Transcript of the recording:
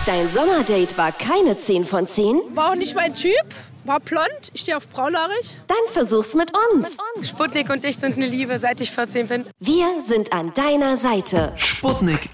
Dein Sommerdate war keine 10 von 10? War auch nicht mein Typ. War blond, ich stehe auf braunhaarig. Dann versuch's mit uns. Sputnik und ich sind eine Liebe, seit ich 14 bin. Wir sind an deiner Seite. Sputnik